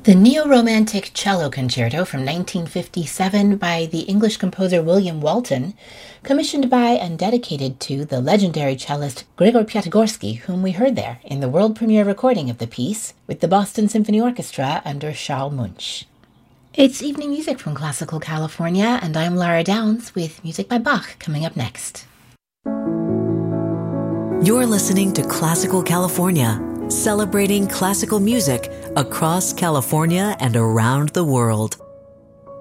The Neo-Romantic Cello Concerto from 1957 by the English composer William Walton, commissioned by and dedicated to the legendary cellist Gregor Piatigorsky, whom we heard there in the world premiere recording of the piece with the Boston Symphony Orchestra under Charles Munch. It's evening music from Classical California, and I'm Lara Downs with music by Bach coming up next. You're listening to Classical California, celebrating classical music across California and around the world.